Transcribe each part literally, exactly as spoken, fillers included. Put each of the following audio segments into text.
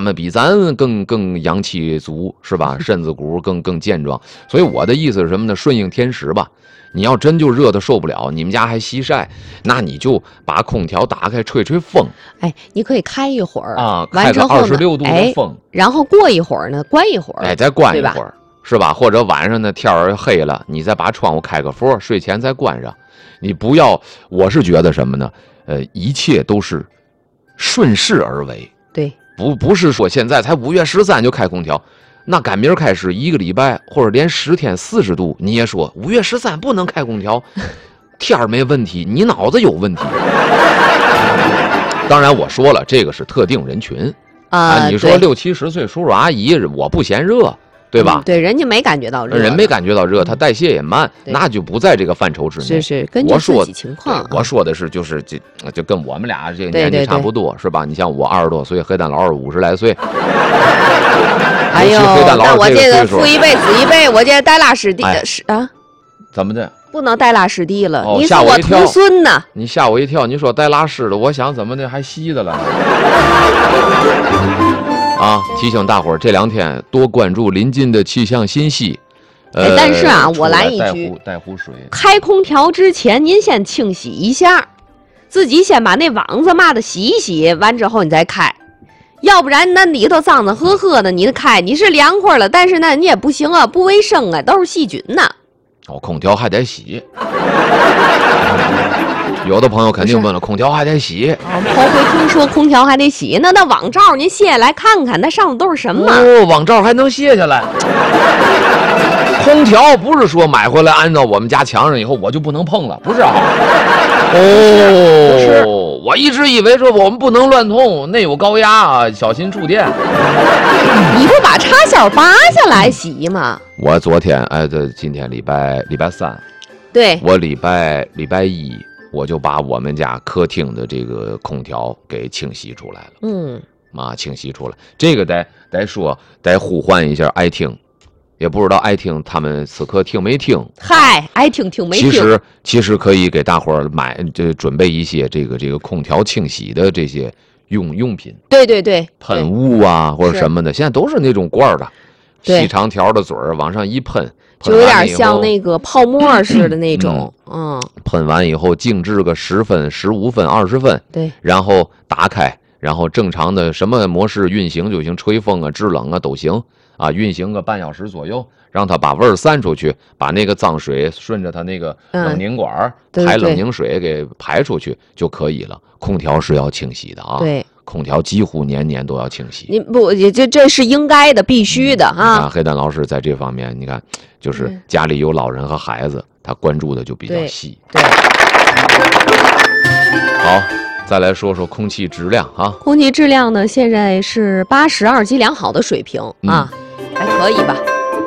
们比咱更更阳气足，是吧？身子骨更更健壮。所以我的意思是什么呢？顺应天时吧。你要真就热的受不了，你们家还西晒，那你就把空调打开吹吹风。 哎，你可以开一会儿啊， 完之后呢开个二十六度的风、哎， 然后过一会儿呢，关一会儿， 哎，再关一会儿，是吧？或者晚上呢天儿黑了，你再把窗户开个缝，睡前再关上。你不要，我是觉得什么呢？呃，一切都是顺势而为。 对， 不不是说现在才五月十三就开空调。那赶明儿开始一个礼拜或者连十天四十度，你也说五月十三不能开空调，天儿没问题，你脑子有问题。当然我说了，这个是特定人群啊，你说六七十岁叔叔阿姨，我不嫌热，对吧？ 嗯、对，人家没感觉到热， 人没感觉到热，他代谢也慢，那就不在这个范畴之内。 是是，根据自己情况、啊。 我说的是，就是这就跟我们俩这个年纪差不多，对对对是吧？你像我二十多岁，黑蛋老师五十来岁。 哎呦，那我这个父一辈子一辈，我这带拉师弟的是、哎、啊？ 怎么的？ 不能带拉师弟了， 哦、 你是我徒孙呢。 你吓我一跳，你说带拉师的，我想怎么的还稀的了？啊！提醒大伙儿这两天多关注临近的气象信息。呃， 哎、但是啊，我来一句， 带壶水。 开空调之前，您先清洗一下，自己先把那网子嘛的洗一洗，完之后你再开。要不然那里头脏脏呵呵的，你开你是凉快了，但是那你也不行啊，不卫生啊，都是细菌呐。 哦，空调还得洗。有的朋友肯定问了，空调还得洗？ 哦，头回听说空调还得洗，那那网罩您卸下来看看，那上头都是什么？ 哦，网罩还能卸下来？空调不是说买回来安到我们家墙上以后我就不能碰了，不是啊？哦，我一直以为说我们不能乱碰，内有高压啊，小心触电。 你不把插销拔下来洗吗？ 我昨天哎，这今天礼拜礼拜三， 对， 我礼拜礼拜一我就把我们家客厅的这个空调给清洗出来了。 嗯， 啊，清洗出来，这个得得说得呼唤一下爱听。也不知道爱听他们此刻听没听？ 嗨，爱听听没听？ 其实其实可以给大伙儿买，就准备一些这个这个空调清洗的这些用用品。 对对对， 喷雾啊或者什么的，现在都是那种罐的，细长条的嘴儿往上一喷， 就有点像那个泡沫似的那种。嗯， 嗯喷完以后静置个十分、十五分、二十分， 对， 然后打开，然后正常的什么模式运行就行，吹风啊、制冷啊都行。啊，运行个半小时左右，让它把味儿散出去，把那个脏水顺着它那个冷凝管、嗯、排冷凝水给排出去就可以了。空调是要清洗的啊， 对， 空调几乎年年都要清洗。 你不，这这是应该的，必须的啊。 黑蛋老师在这方面，你看，就是家里有老人和孩子，他关注的就比较细。 对，对好。再来说说空气质量啊， 空气质量呢，现在是八十二级良好的水平、嗯、啊，还可以吧。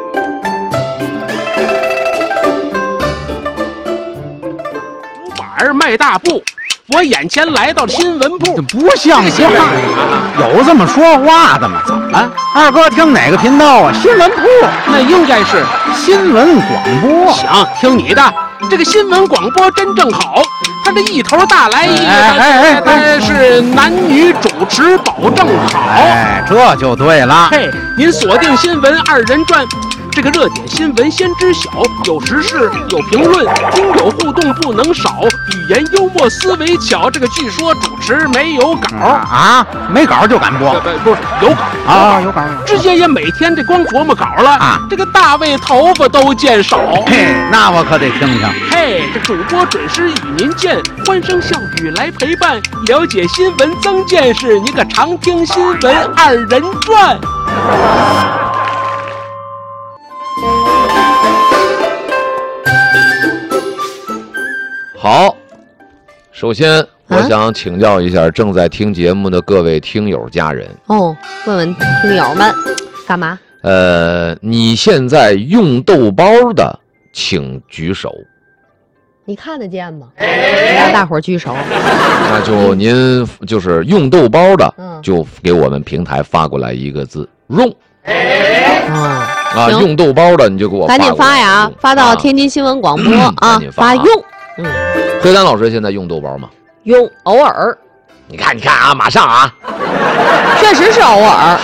竹板迈大步，我眼前来到新闻部， 不像话！有这么说话的吗？怎么了？二哥听哪个频道啊？新闻部， 那应该是新闻广播。 行，听你的。这个新闻广播真正好，它这一头大来一， 哎哎哎，是男女主持保证好。 哎，这就对了。 嘿，您锁定新闻二人转。这个热点新闻先知晓，有时事，有评论，听友互动不能少，语言幽默，思维巧。这个据说主持没有稿啊，没稿就敢播？ 不不是有稿啊，有稿。 之前也每天这光琢磨稿了啊，这个大卫头发都见少。 嘿，那我可得听听。 嘿，这主播准时与您见，欢声笑语来陪伴，了解新闻增见识，你可常听新闻二人转。 好，首先我想请教一下正在听节目的各位听友家人哦，问问听友们干嘛？ 呃，你现在用豆包的，请举手。 你看得见吗？让大伙举手。 那就您就是用豆包的，嗯、就给我们平台发过来一个字“用”。 啊啊，用豆包的你就给我赶紧发呀，发到天津新闻广播啊， 啊发用。嗯， 黑丹老师现在用豆包吗？ 用，偶尔。 你看，你看啊，马上啊， 确实是偶尔。